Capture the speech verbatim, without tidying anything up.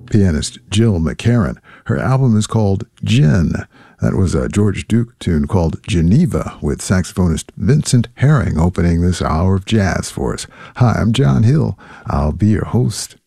pianist Jill McCarron. Her album is called Gin. That was a George Duke tune called Geneva with saxophonist Vincent Herring opening this hour of jazz for us. Hi, I'm John Hill. I'll be your host.